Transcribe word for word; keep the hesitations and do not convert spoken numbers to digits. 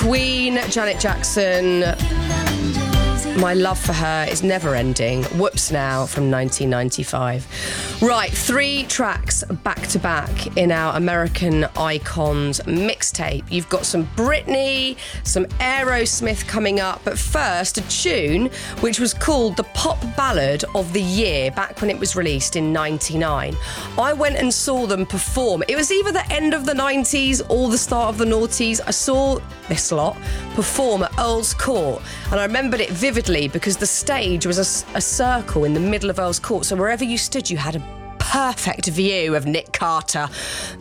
Queen, Janet Jackson. My love for her is never ending. Whoops Now from nineteen ninety-five. Right, three tracks back to back in our American Icons mixtape. You've got some Britney, some Aerosmith coming up, but first a tune which was called the Pop Ballad of the Year back when it was released in ninety-nine. I went and saw them perform. It was either the end of the nineties or the start of the noughties. I saw this lot perform at Earl's Court, and I remembered it vividly because the stage was a, a circle in the middle of Earl's Court, so wherever you stood you had a perfect view of Nick Carter